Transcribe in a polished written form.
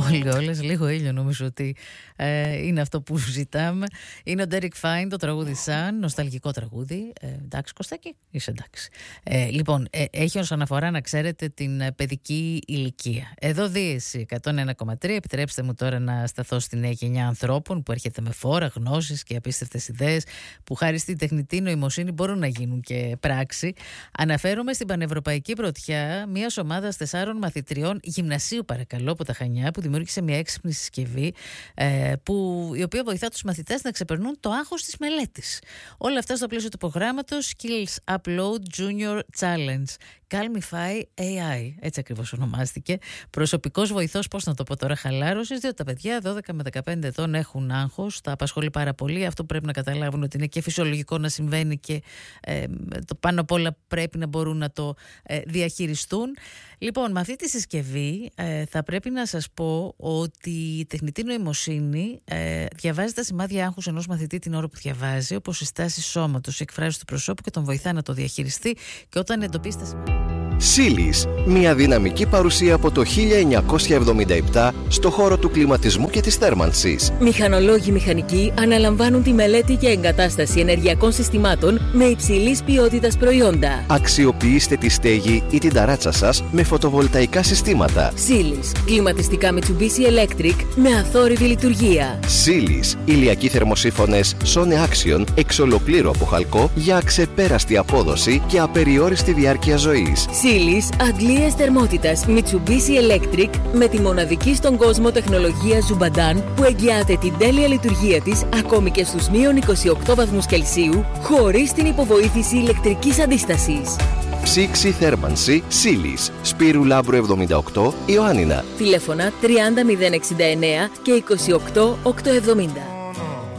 φωλιόλες, λίγο ήλιο νομίζω ότι είναι αυτό που ζητάμε. Είναι ο Derek Fine, το τραγούδι Sun, νοσταλγικό τραγούδι. Εντάξει Κωστάκη, είσαι εντάξει. Λοιπόν, έχει ως αναφορά να ξέρετε την παιδική ηλικία. Εδώ Δύση 101,3, επιτρέψτε μου τώρα να σταθώ στη νέα γενιά ανθρώπων που έρχεται με φόρα, γνώσεις και απίστευτες ιδέες που χάρη στην τεχνητή νοημοσύνη μπορούν να γίνουν και πράξη. Αναφέρομαι στην πανευρωπαϊκή πρωτιά μιας ομάδας 4 μαθητριών γυμνασίου, παρακαλώ, από τα Χανιά, που δημιούργησε μια έξυπνη συσκευή η οποία βοηθά τους μαθητές να ξεπερνούν το άγχος της μελέτης. Όλα αυτά στο πλαίσιο του προγράμματος Skills Upload Junior Challenge. Calmify AI, έτσι ακριβώς ονομάστηκε. Προσωπικός βοηθός, πώς να το πω τώρα, χαλάρωσης, διότι τα παιδιά 12 με 15 ετών έχουν άγχος, τα απασχολεί πάρα πολύ. Αυτό πρέπει να καταλάβουν ότι είναι και φυσιολογικό να συμβαίνει και το πάνω απ' όλα πρέπει να μπορούν να το διαχειριστούν. Λοιπόν, με αυτή τη συσκευή θα πρέπει να σας πω ότι η τεχνητή νοημοσύνη διαβάζει τα σημάδια άγχους ενός μαθητή την ώρα που διαβάζει, όπως οι στάσεις σώματος, οι εκφράσεις του προσώπου και τον βοηθά να το διαχειριστεί και όταν εντοπίσει τα σημάδια. Σίλις, μια δυναμική παρουσία από το 1977 στο χώρο του κλιματισμού και της θέρμανσης. Μηχανολόγοι μηχανικοί αναλαμβάνουν τη μελέτη και εγκατάσταση ενεργειακών συστημάτων με υψηλής ποιότητας προϊόντα. Αξιοποιήστε τη στέγη ή την ταράτσα σας με φωτοβολταϊκά συστήματα. Σίλις, κλιματιστικά Mitsubishi Electric με αθόρυβη λειτουργία. Σίλις, ηλιακοί θερμοσύφωνες Sone Action εξ ολοκλήρου από χαλκό για αξεπέραστη απόδοση και απεριόριστη διάρκεια ζωής. Σίλις, αντλίες θερμότητας Mitsubishi Electric με τη μοναδική στον κόσμο τεχνολογία Zubadan που εγγυάται την τέλεια λειτουργία της ακόμη και στους μείον 28 βαθμούς Κελσίου χωρίς την υποβοήθηση ηλεκτρικής αντίστασης. Ψήξη θέρμανση Σίλις, Σπύρου Λάμπρου 78, Ιωάννινα. Τηλέφωνα 30 069 και 28 870.